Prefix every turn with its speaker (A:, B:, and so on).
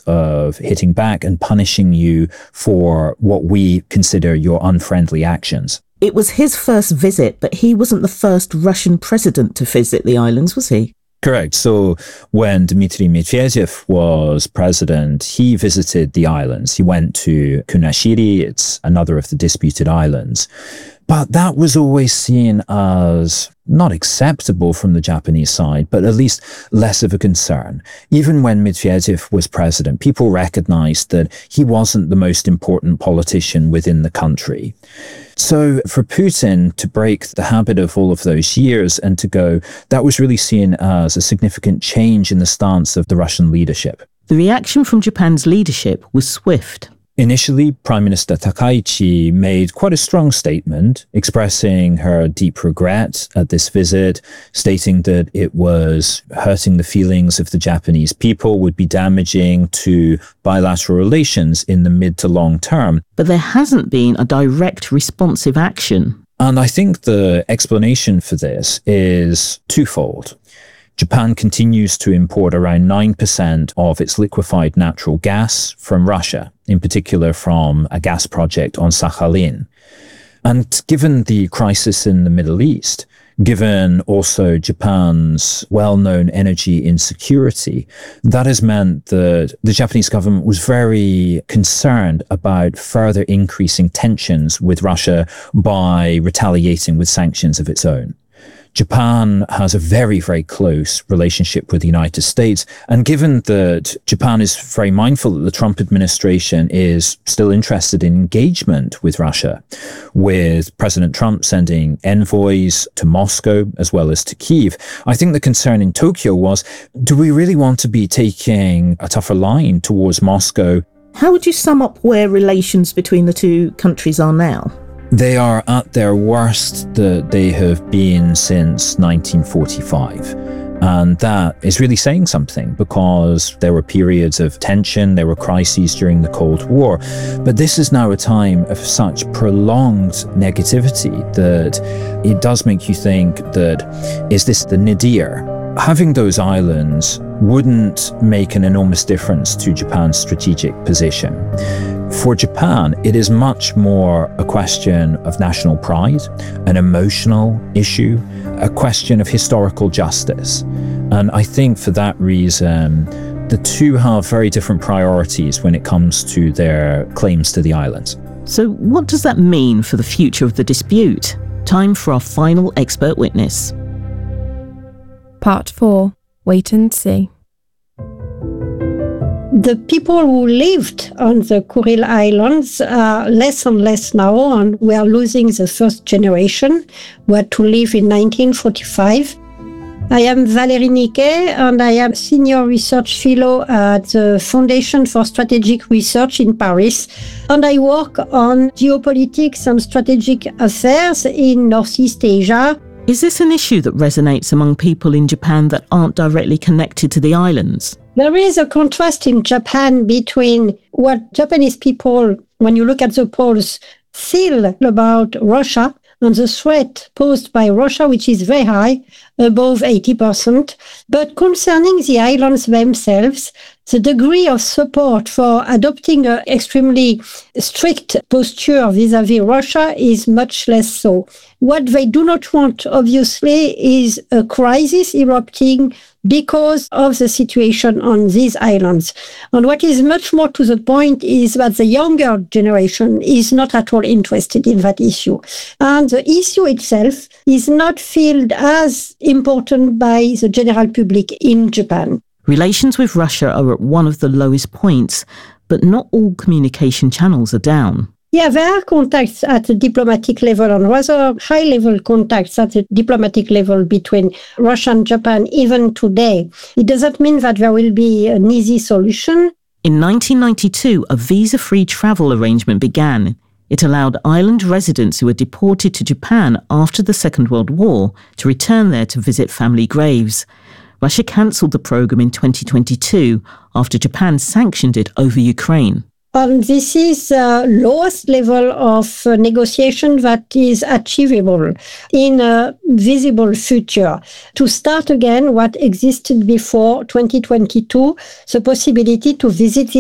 A: of hitting back and punishing you for what we consider your unfriendly actions.
B: It was his first visit, but he wasn't the first Russian president to visit the islands, was he?
A: Correct. So when Dmitry Medvedev was president, he visited the islands. He went to Kunashiri, it's another of the disputed islands. But that was always seen as not acceptable from the Japanese side, but at least less of a concern. Even when Medvedev was president, people recognized that he wasn't the most important politician within the country. So for Putin to break the habit of all of those years and to go, that was really seen as a significant change in the stance of the Russian leadership.
B: The reaction from Japan's leadership was swift.
A: Initially, Prime Minister Takaichi made quite a strong statement expressing her deep regret at this visit, stating that it was hurting the feelings of the Japanese people, would be damaging to bilateral relations in the mid to long term.
B: But there hasn't been a direct responsive action.
A: And I think the explanation for this is twofold. Japan continues to import around 9% of its liquefied natural gas from Russia, in particular from a gas project on Sakhalin. And given the crisis in the Middle East, given also Japan's well-known energy insecurity, that has meant that the Japanese government was very concerned about further increasing tensions with Russia by retaliating with sanctions of its own. Japan has a very, very close relationship with the United States. And given that Japan is very mindful that the Trump administration is still interested in engagement with Russia, with President Trump sending envoys to Moscow as well as to Kyiv, I think the concern in Tokyo was, do we really want to be taking a tougher line towards Moscow?
B: How would you sum up where relations between the two countries are now?
A: They are at their worst that they have been since 1945. And that is really saying something, because there were periods of tension, there were crises during the Cold War. But this is now a time of such prolonged negativity that it does make you think that, is this the nadir? Having those islands wouldn't make an enormous difference to Japan's strategic position. For Japan, it is much more a question of national pride, an emotional issue, a question of historical justice. And I think for that reason, the two have very different priorities when it comes to their claims to the islands.
B: So what does that mean for the future of the dispute? Time for our final expert witness.
C: Part 4. Wait and see.
D: The people who lived on the Kuril Islands are less and less now, and we are losing the first generation who had to live in 1945. I am Valérie Niquet, and I am Senior Research Fellow at the Foundation for Strategic Research in Paris, and I work on geopolitics and strategic affairs in Northeast Asia.
B: Is this an issue that resonates among people in Japan that aren't directly connected to the islands?
D: There is a contrast in Japan between what Japanese people, when you look at the polls, feel about Russia and the threat posed by Russia, which is very high, above 80%. But concerning the islands themselves, the degree of support for adopting an extremely strict posture vis-à-vis Russia is much less so. What they do not want, obviously, is a crisis erupting because of the situation on these islands. And what is much more to the point is that the younger generation is not at all interested in that issue. And the issue itself is not felt as important by the general public in Japan.
B: Relations with Russia are at one of the lowest points, but not all communication channels are down.
D: Yeah, there are contacts at the diplomatic level, and rather high-level contacts at the diplomatic level between Russia and Japan even today. It doesn't mean that there will be an easy solution.
B: In 1992, a visa-free travel arrangement began. It allowed island residents who were deported to Japan after the Second World War to return there to visit family graves. Russia cancelled the program in 2022 after Japan sanctioned it over Ukraine.
D: This is the lowest level of negotiation that is achievable in a visible future. To start again what existed before 2022, the possibility to visit the